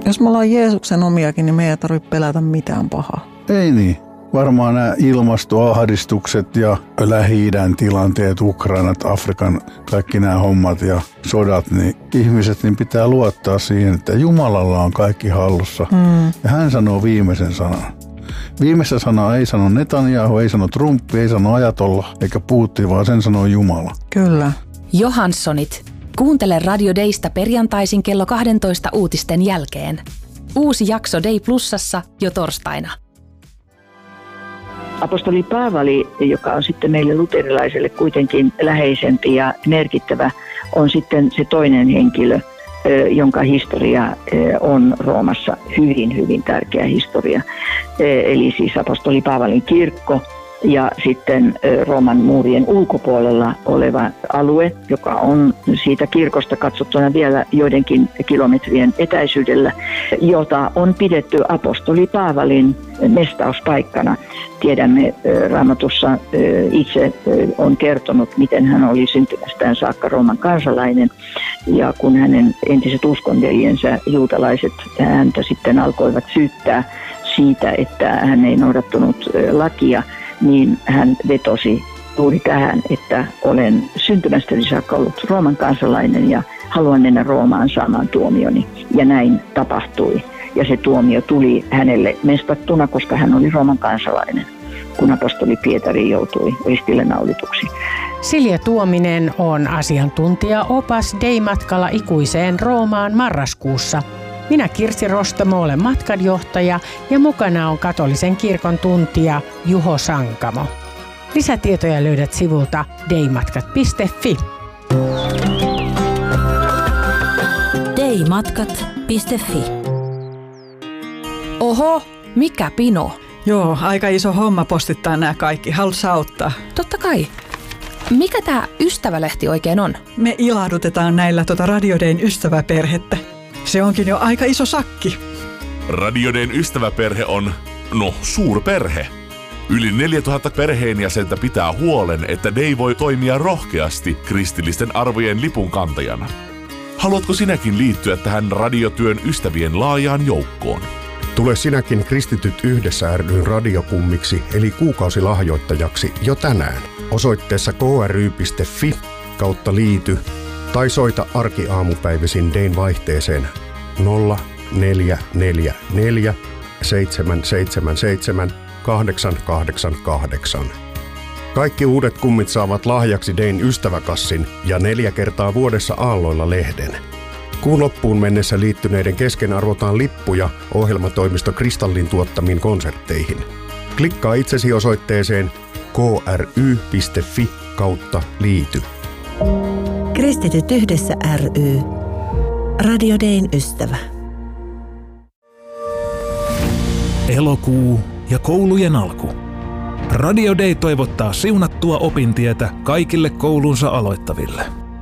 Jos me ollaan Jeesuksen omiakin, niin me ei tarvitse pelätä mitään pahaa. Ei niin. Varmaan nämä ilmastoahdistukset ja Lähi-idän tilanteet, Ukrainat, Afrikan, kaikki nämä hommat ja sodat, niin ihmiset niin pitää luottaa siihen, että Jumalalla on kaikki hallussa. Ja hän sanoo viimeisen sanan. Viimeistä sanaa ei sano Netanyahu, ei sano Trump, ei sano Ajatolla eikä Putin, vaan sen sanoo Jumala. Kyllä. Johanssonit. Kuuntele Radio Daysta perjantaisin kello 12 uutisten jälkeen. Uusi jakso Day Plusassa jo torstaina. Apostoli Paavali, joka on sitten meille luterilaiselle kuitenkin läheisempi ja merkittävä, on sitten se toinen henkilö, jonka historia on Roomassa hyvin, hyvin tärkeä historia. Eli siis apostoli Paavalin kirkko ja sitten Rooman muurien ulkopuolella oleva alue, joka on siitä kirkosta katsottuna vielä joidenkin kilometrien etäisyydellä, jota on pidetty apostoli Paavalin mestauspaikkana. Tiedämme Raamatussa itse on kertonut, miten hän oli syntymästään saakka Rooman kansalainen. Ja kun hänen entiset uskonveljensä juutalaiset häntä sitten alkoivat syyttää siitä, että hän ei noudattanut lakia, niin hän vetosi juuri tähän, että olen syntymästäni saakka ollut Rooman kansalainen ja haluan mennä Roomaan saamaan tuomioni. Ja näin tapahtui. Ja se tuomio tuli hänelle mestattuna, koska hän oli Rooman kansalainen, kun apostoli Pietari joutui ristille naulituksi. Silja Tuominen on asiantuntija-opas Day-matkalla ikuiseen Roomaan marraskuussa. Minä Kirsi Rostamo olen matkanjohtaja ja mukana on katolisen kirkon tuntija Juho Sankamo. Lisätietoja löydät sivulta daymatkat.fi. daymatkat.fi. Oho, mikä pino? Joo, aika iso homma postittaa nämä kaikki. Haluatko auttaa? Totta kai. Mikä tämä ystävälehti oikein on? Me ilahdutetaan näillä Radio Dayn ystäväperhettä. Se onkin jo aika iso sakki. Radio Dayn ystäväperhe on, suurperhe. Yli 4000 perheenjäsentä pitää huolen, että Day voi toimia rohkeasti kristillisten arvojen lipunkantajana. Haluatko sinäkin liittyä tähän radiotyön ystävien laajaan joukkoon? Tule sinäkin Kristityt yhdessä ry:n radiokummiksi eli kuukausilahjoittajaksi jo tänään. Osoitteessa kry.fi/liity tai soita arkiaamupäivisin Dayn vaihteeseen 0444 777 888. Kaikki uudet kummit saavat lahjaksi Dayn ystäväkassin ja 4 kertaa vuodessa aalloilla lehden. Kuun loppuun mennessä liittyneiden kesken arvotaan lippuja ohjelmatoimisto Kristallin tuottamiin konsertteihin. Klikkaa itsesi osoitteeseen kry.fi/liity. Kristityt yhdessä ry. Radio Dayn ystävä. Elokuu ja koulujen alku. Radio Day toivottaa siunattua opintietä kaikille koulunsa aloittaville.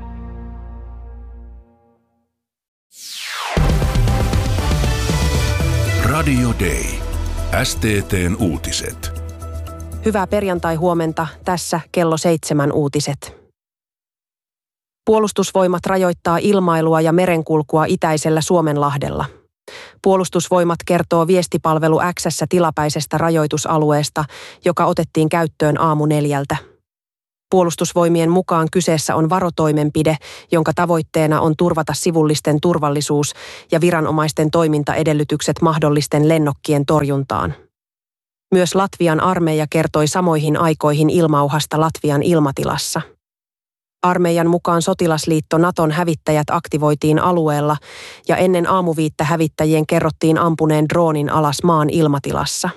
Radio Day. STT:n uutiset. Hyvää perjantai-huomenta. Tässä kello 7 uutiset. Puolustusvoimat rajoittaa ilmailua ja merenkulkua itäisellä Suomenlahdella. Puolustusvoimat kertoo viestipalvelu X:ssä tilapäisestä rajoitusalueesta, joka otettiin käyttöön aamu 4. Puolustusvoimien mukaan kyseessä on varotoimenpide, jonka tavoitteena on turvata sivullisten turvallisuus ja viranomaisten toimintaedellytykset mahdollisten lennokkien torjuntaan. Myös Latvian armeija kertoi samoihin aikoihin ilmauhasta Latvian ilmatilassa. Armeijan mukaan sotilasliitto Naton hävittäjät aktivoitiin alueella ja ennen aamuviittä hävittäjien kerrottiin ampuneen droonin alas maan ilmatilassa.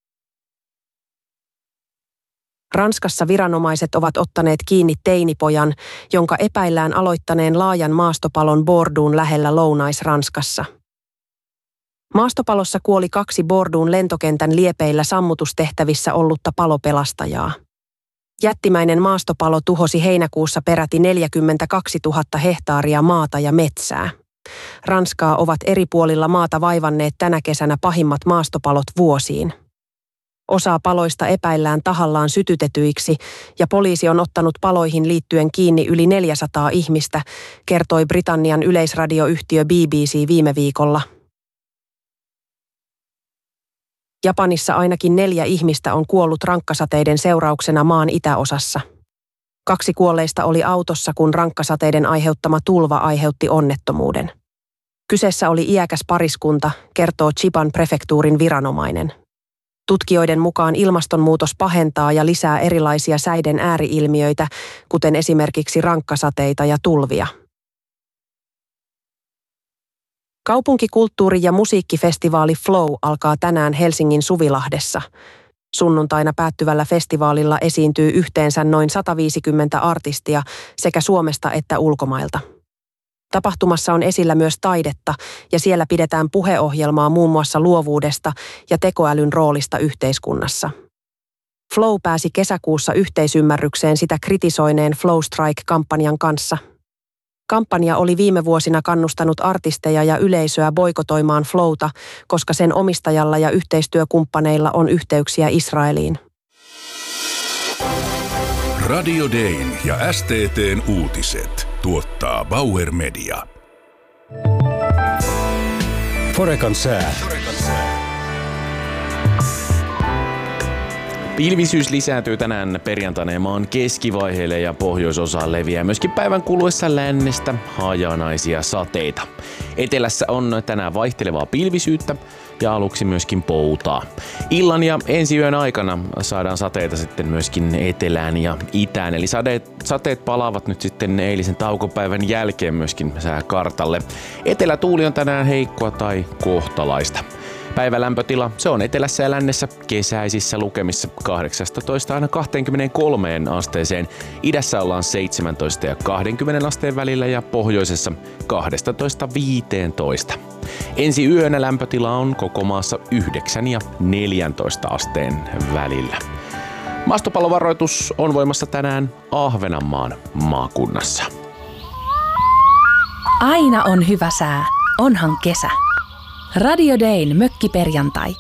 Ranskassa viranomaiset ovat ottaneet kiinni teinipojan, jonka epäillään aloittaneen laajan maastopalon Bordeaux'n lähellä Lounais-Ranskassa. Maastopalossa kuoli 2 Bordeaux'n lentokentän liepeillä sammutustehtävissä ollutta palopelastajaa. Jättimäinen maastopalo tuhosi heinäkuussa peräti 42 000 hehtaaria maata ja metsää. Ranskaa ovat eri puolilla maata vaivanneet tänä kesänä pahimmat maastopalot vuosiin. Osaa paloista epäillään tahallaan sytytetyiksi ja poliisi on ottanut paloihin liittyen kiinni yli 400 ihmistä, kertoi Britannian yleisradioyhtiö BBC viime viikolla. Japanissa ainakin 4 ihmistä on kuollut rankkasateiden seurauksena maan itäosassa. 2 kuolleista oli autossa, kun rankkasateiden aiheuttama tulva aiheutti onnettomuuden. Kyseessä oli iäkäs pariskunta, kertoo Chiban prefektuurin viranomainen. Tutkijoiden mukaan ilmastonmuutos pahentaa ja lisää erilaisia säiden ääriilmiöitä, kuten esimerkiksi rankkasateita ja tulvia. Kaupunkikulttuuri- ja musiikkifestivaali Flow alkaa tänään Helsingin Suvilahdessa. Sunnuntaina päättyvällä festivaalilla esiintyy yhteensä noin 150 artistia sekä Suomesta että ulkomailta. Tapahtumassa on esillä myös taidetta ja siellä pidetään puheohjelmaa muun muassa luovuudesta ja tekoälyn roolista yhteiskunnassa. Flow pääsi kesäkuussa yhteisymmärrykseen sitä kritisoineen Flow Strike-kampanjan kanssa. Kampanja oli viime vuosina kannustanut artisteja ja yleisöä boikotoimaan Flowta, koska sen omistajalla ja yhteistyökumppaneilla on yhteyksiä Israeliin. Radio Dayn ja STT:n uutiset tuottaa Bauer Media. Forekan sää. Pilvisyys lisääntyy tänään perjantaina ja maan keskivaiheelle ja pohjoisosaan leviää myöskin päivän kuluessa lännestä hajanaisia sateita. Etelässä on tänään vaihtelevaa pilvisyyttä ja aluksi myöskin poutaa. Illan ja ensi yön aikana saadaan sateita sitten myöskin etelään ja itään, eli sateet palaavat nyt sitten eilisen taukopäivän jälkeen myöskin sääkartalle. Etelätuuli on tänään heikkoa tai kohtalaista. Päivälämpötila, se on etelässä ja lännessä kesäisissä lukemissa 18 aina 23 asteeseen. Idässä ollaan 17 ja 20 asteen välillä ja pohjoisessa 12-15. Ensi yönä lämpötila on koko maassa 9 ja 14 asteen välillä. Maastopallovaroitus on voimassa tänään Ahvenanmaan maakunnassa. Aina on hyvä sää, onhan kesä. Radio Dayn mökkiperjantai.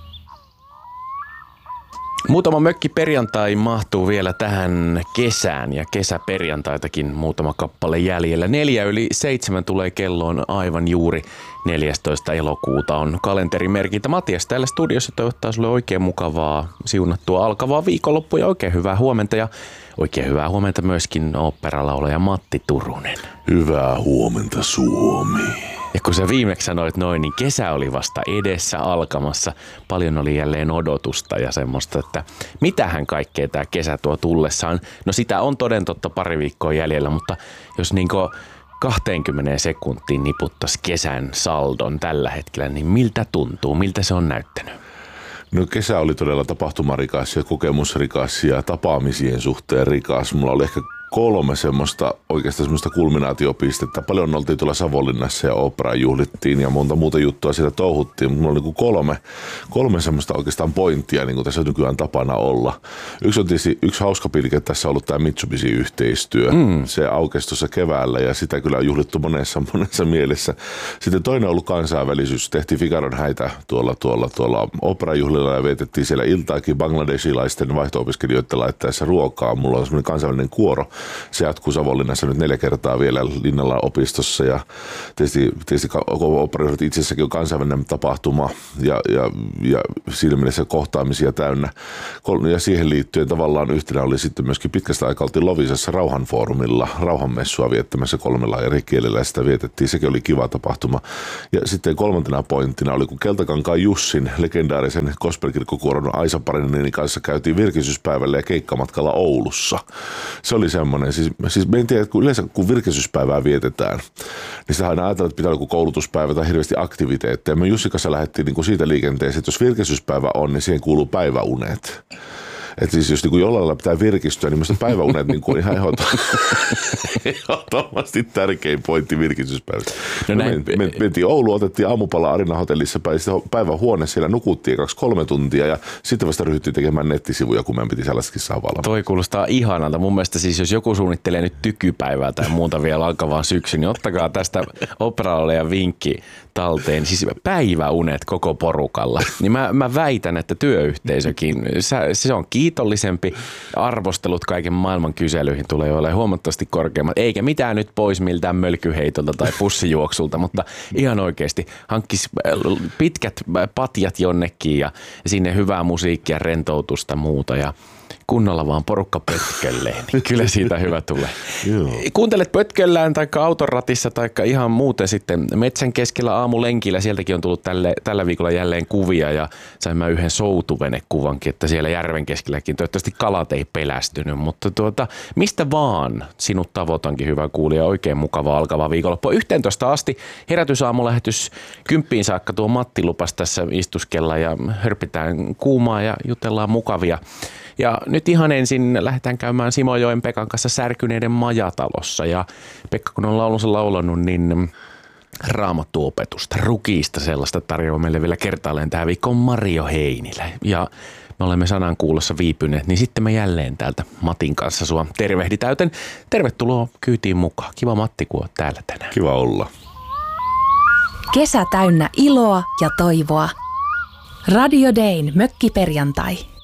Muutama mökkiperjantai mahtuu vielä tähän kesään ja kesäperjantaitakin muutama kappale jäljellä. 6:04 tulee kelloon aivan juuri 14. elokuuta on kalenterimerkintä. Matias täällä studiossa toivottaa sulle oikein mukavaa, siunattua alkavaa viikonloppua ja oikein hyvää huomenta. Ja oikein hyvää huomenta myöskin oopperalaulaja Matti Turunen. Hyvää huomenta Suomi. Ja kun sä viimeksi sanoit noin, niin kesä oli vasta edessä alkamassa. Paljon oli jälleen odotusta ja semmoista, että mitähän kaikkea tää kesä tuo tullessaan. No sitä on toden totta pari viikkoa jäljellä, mutta jos niinku 20 sekuntiin niputtaisi kesän saldon tällä hetkellä, niin miltä tuntuu? Miltä se on näyttänyt? No kesä oli todella tapahtumarikas ja kokemusrikas ja tapaamisien suhteen rikas. Mulla oli ehkä 3 oikeastaan semmoista kulminaatiopistettä. Paljon oltiin tuolla Savonlinnassa ja oopperaa juhlittiin ja monta muuta juttua siellä touhuttiin. Mulla oli niin 3 semmoista oikeastaan pointtia, niin kuin tässä nykyään tapana olla. Yksi on tietysti yksi hauska pilke tässä on ollut tämä Mitsubishi-yhteistyö. Se aukesi tuossa keväällä ja sitä kyllä on juhlittu monessa mielessä. Sitten toinen on ollut kansainvälisyys. Tehtiin Figaron häitä tuolla oopperajuhlilla ja vietettiin siellä iltaakin bangladeshilaisten vaihto-opiskelijoiden laittaessa ruokaa. Mulla on semmoinen kansainvälinen kuoro. Se jatkuu Savonlinnassa nyt 4 kertaa vielä Linnanlaan opistossa ja tietysti oopperajuhlat itsessäkin on kansainvälinen tapahtuma ja siinä mielessä kohtaamisia täynnä. Ja siihen liittyen tavallaan yhtenä oli sitten myöskin pitkästä aikaa oltiin Loviisassa rauhanfoorumilla rauhanmessua viettämässä 3 eri kielellä ja sitä vietettiin. Sekin oli kiva tapahtuma. Ja sitten 3. pointtina oli, kun Keltakankaan Jussin legendaarisen gospelkirkkokuoron Aisa Parininin kanssa käytiin virkistyspäivällä ja keikkamatkalla Oulussa. Se oli semmoinen, siis me en tiedä, että yleensä kun virkistyspäivää vietetään, niin sitä aina ajatellaan, että pitää olla joku koulutuspäivä tai hirveästi aktiviteetteja. Me Jussin kanssa lähdettiin niin kuin siitä liikenteeseen, että jos virkistyspäivä on, niin siihen kuuluu päiväunet. Että siis jos niin jollain lailla pitää virkistyä, niin minusta päiväunet niin on ihan ehdottomasti tärkein pointti virkistyspäivästä. No mentiin Ouluun, otettiin aamupala Arina hotellissa, päivän huone, siellä nukuttiin 2-3 tuntia ja sitten vasta ryhdyttiin tekemään nettisivuja, kun meidän piti sellaisetkin saa valmiin. Toi kuulostaa ihanalta. Mun mielestä siis jos joku suunnittelee nyt tykypäivää tai muuta vielä alkavaa syksy, niin ottakaa tästä operaalajan vinkki talteen. Siis päiväunet koko porukalla. Niin mä väitän, että työyhteisökin, se on kiinni kiitollisempi. Arvostelut kaiken maailman kyselyihin tulee olemaan huomattavasti korkeammat. Eikä mitään nyt pois miltään mölkyheitolta tai pussijuoksulta, mutta ihan oikeasti hankkisi pitkät patjat jonnekin ja sinne hyvää musiikkia, rentoutusta muuta ja kunnolla vaan porukka pötkölleen, niin kyllä siitä hyvä tulee. Kuuntelet pötköllään tai auton ratissa tai ihan muuten sitten metsän keskellä aamulenkillä. Sieltäkin on tullut tällä viikolla jälleen kuvia ja sain mä yhden soutuvenekuvankin, että siellä järven keskelläkin toivottavasti kalat ei pelästynyt. Mutta mistä vaan sinut tavoitankin, hyvä kuulija, oikein mukava alkava viikonloppu. 11 asti herätysaamulähetys 10 saakka tuo Matti lupas tässä istuskella ja hörpitään kuumaa ja jutellaan mukavia. Ja nyt ihan ensin lähdetään käymään Simojoen Pekan kanssa Särkyneiden majatalossa. Ja Pekka, kun on laulunsa laulanut, niin raamattuopetusta, rukiista sellaista tarjoaa meille vielä kertaalleen tähän viikkoon Mario Heinilä. Ja me olemme sanan kuulossa viipyneet, niin sitten me jälleen täältä Matin kanssa sua tervehditään. Joten tervetuloa kyytiin mukaan. Kiva Matti, kun oot täällä tänään. Kiva olla. Kesä täynnä iloa ja toivoa. Radio Dayn mökkiperjantai.